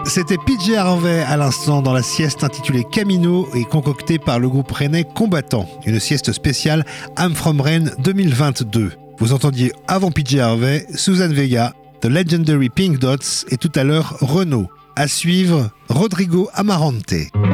C'était PJ Harvey à l'instant dans la sieste intitulée Camino et concoctée par le groupe rennais Combattant, une sieste spéciale I'm From Rennes 2022. Vous entendiez avant PJ Harvey, Suzanne Vega, The Legendary Pink Dots et tout à l'heure Renaud. À suivre, Rodrigo Amarante.